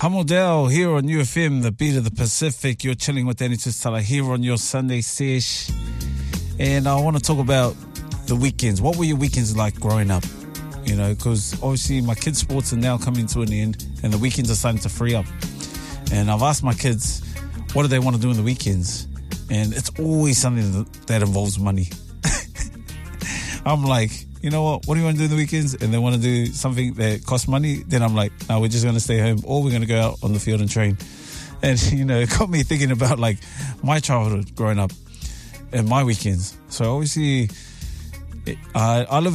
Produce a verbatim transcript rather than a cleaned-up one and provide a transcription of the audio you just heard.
Hamodel here on U F M, the beat of the Pacific. You're chilling with Danny Tustala here on your Sunday sesh. And I want to talk about the weekends. What were your weekends like growing up? You know, because obviously my kids' sports are now coming to an end and the weekends are starting to free up. And I've asked my kids, what do they want to do in the weekends? And it's always something that involves money. I'm like, you know what, what do you want to do in the weekends? And they want to do something that costs money. Then I'm like, no, we're just going to stay home or we're going to go out on the field and train. And, you know, it got me thinking about like my childhood growing up and my weekends. So obviously, it, I, I live